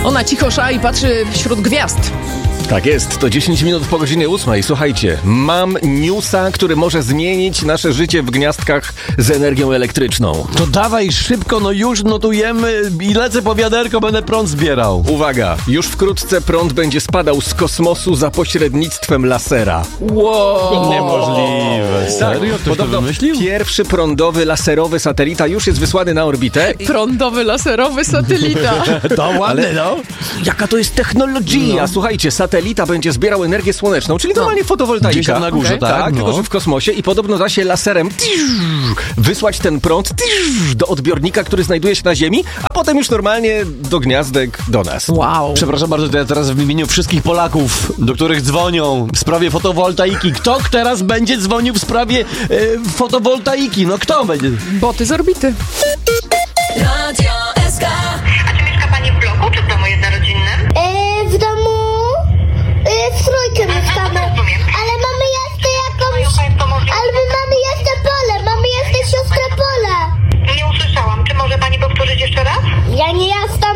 Ona cicho sza i patrzy wśród gwiazd. Tak jest, to 10 minut po godzinie 8. Słuchajcie, mam newsa, który może zmienić nasze życie w gniazdkach z energią elektryczną. To dawaj szybko, no już notujemy i lecę po wiaderko, będę prąd zbierał. Uwaga, już wkrótce prąd będzie spadał z kosmosu za pośrednictwem lasera. Wow. Niemożliwe. Serio? Ktoś to Podobno wymyślił? pierwszy prądowy, laserowy satelita już jest wysłany na orbitę. Prądowy, laserowy satelita. To ładne, no. Jaka to jest technologia? Słuchajcie, satelita będzie zbierał energię słoneczną, czyli normalnie fotowoltaika. Gdzieś tam na górze, Okej. tak? Tylko że w kosmosie i podobno da się laserem wysłać ten prąd do odbiornika, który znajduje się na Ziemi, a potem już normalnie do gniazdek do nas. Wow. Przepraszam bardzo, to ja teraz w imieniu wszystkich Polaków, do których dzwonią w sprawie fotowoltaiki. Kto teraz będzie dzwonił w sprawie fotowoltaiki? No kto będzie? Boty z orbity. Radio